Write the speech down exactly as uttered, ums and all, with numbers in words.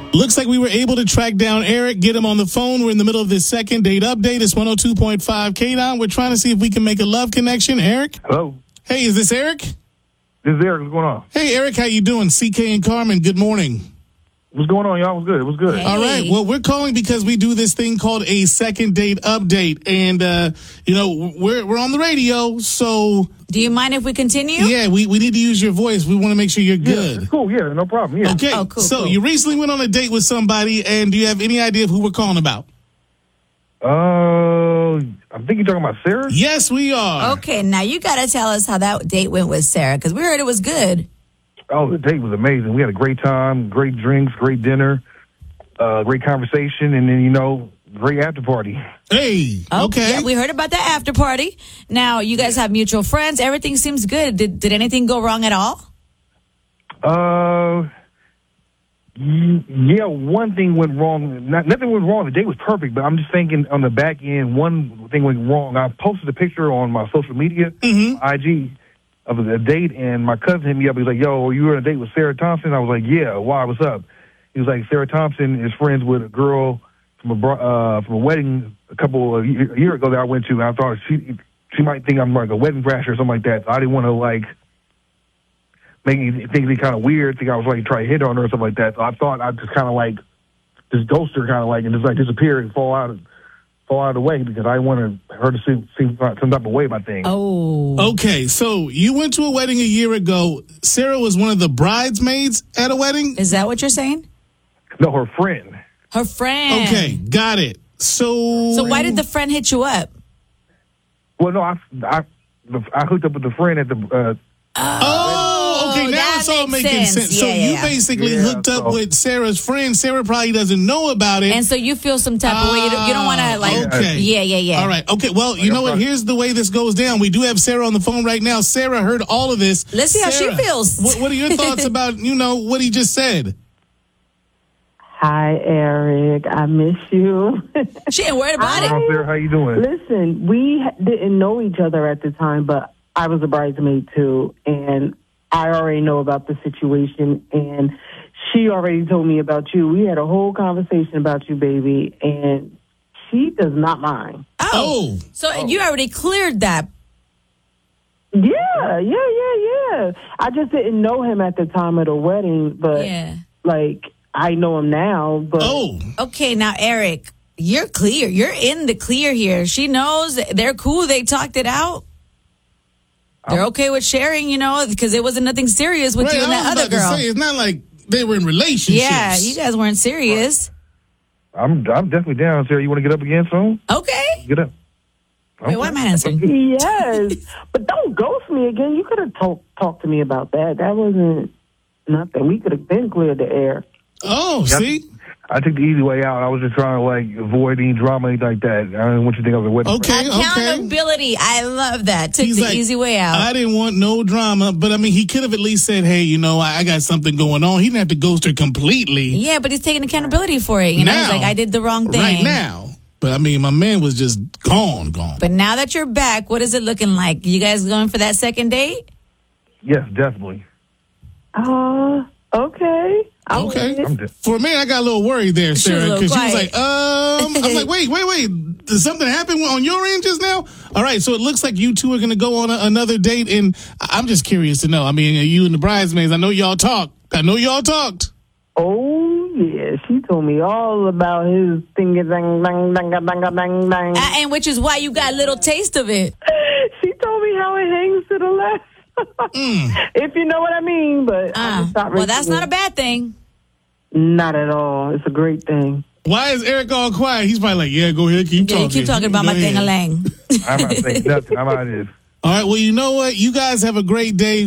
Looks like we were able to track down Eric, get him on the phone. We're in the middle of this second date update. It's one oh two point five K D O N. We're trying to see if we can make a love connection. Eric? Hello. Hey, is this Eric? This is Eric. What's going on? Hey, Eric, how you doing? C K and Carmen, good morning. What's going on, y'all? It was good. It was good. Hey. All right. Well, we're calling because we do this thing called a second date update. And, uh, you know, we're we're on the radio, so... Do you mind if we continue? Yeah, we, we need to use your voice. We want to make sure you're Yeah, good. it's cool. Yeah, no problem. Yeah. Okay, Oh, cool, so cool. you recently went on a date with somebody, and do you have any idea of who we're calling about? Uh, I think you're talking about Sarah. Yes, we are. Okay, now you got to tell us how that date went with Sarah, because we heard it was good. Oh, the date was amazing. We had a great time, great drinks, great dinner, uh, great conversation, and then, you know, great after party. Hey, Oh, okay. Yeah, we heard about the after party. Now, you guys have mutual friends. Everything seems good. Did, did anything go wrong at all? Uh, y- yeah, one thing went wrong. Not, nothing went wrong. The date was perfect, but I'm just thinking on the back end, one thing went wrong. I posted a picture on my social media, Mm-hmm. I G, of a date, and my cousin hit me up. He's like, yo, you were on a date with Sarah Thompson? I was like, yeah, why, what's up? He was like, Sarah Thompson is friends with a girl from a bro- uh, from a wedding a couple of year, a year ago that I went to, and I thought she she might think I'm like a wedding crasher or something like that. So I didn't want to like make me think me kind of weird, think I was like trying to hit on her or something like that. So I thought I'd just kind of like just ghost her, kind of like, and just like disappear and fall out of fall out of the way because I wanted her to see, see some type of way about things. Oh. Okay, so you went to a wedding a year ago. Sarah was one of the bridesmaids at a wedding? Is that what you're saying? No, her friend. Her friend. Okay, got it. So... So why did the friend hit you up? Well, no, I I, I hooked up with the friend at the. Uh, Oh, okay, now that it's all makes making sense. sense. So Yeah, you yeah. basically Yeah, hooked up so- with Sarah's friend. Sarah probably doesn't know about it. And so you feel some type of way. You don't, you don't want to, like, Okay. yeah, yeah, yeah. All right. Okay. Well, you know what? Here's the way this goes down. We do have Sarah on the phone right now. Sarah heard all of this. Let's see how she Sarah, feels. What, what are your thoughts about, you know, what he just said? Hi, Eric. I miss you. She ain't worried about Hi, it. Sarah, how you doing? Listen, we ha- didn't know each other at the time, but I was a bridesmaid too, and I already know about the situation, and she already told me about you. We had a whole conversation about you, baby, and she does not mind. Oh. Oh. So you already cleared that. Yeah, yeah, yeah, yeah. I just didn't know him at the time of the wedding, but Yeah. like I know him now. But Oh. Okay, now, Eric, you're clear. You're in the clear here. She knows they're cool. They talked it out. They're okay with sharing, you know, because it wasn't nothing serious with Right, you and I that was other about to girl. say, it's not like they were in relationships. Yeah, you guys weren't serious. I'm I'm definitely down, Sarah. You want to get up again soon? Okay. Get up. Wait, why am I answering? yes, but don't ghost me again. You could have talked talked to me about that. That wasn't nothing. We could have been cleared the air. Oh, Yep. see? I took the easy way out. I was just trying to like avoid any drama, anything like that. I don't want you to think I was a wedding. Okay, okay. Accountability. I love that. Took He's the like, easy way out. I didn't want no drama, but I mean, he could have at least said, hey, you know, I, I got something going on. He didn't have to ghost her completely yeah, but he's taking accountability for it. You know, he's Now. like, I did the wrong thing. right now. But I mean, my man was just gone, gone. But now that you're back, what is it looking like? You guys going for that second date? Yes, definitely. Uh, okay. I'm Okay. with it. I'm de- For me, I got a little worried there, She was a Sarah, little because she was quiet. like, um, I'm like, wait, wait, wait. Did something happen on your end just now? All right, so it looks like you two are going to go on a, another date, and I- I'm just curious to know. I mean, you and the bridesmaids, I know y'all talked. I know y'all talked. Oh yeah, she told me all about his thingy dang dang dang dang dang dang. Uh, and which is why you got a little taste of it. She told me how it hangs to the left. If you know what I mean, but I'm Uh, just not well, that's reaching not a it. bad thing. Not at all. It's a great thing. Why is Eric all quiet? He's probably like, yeah, go ahead, keep Yeah, talking. you keep talking about Go my ahead. thing-a-lang. I'm not saying nothing. I'm out of this. All right, well, you know what? You guys have a great day.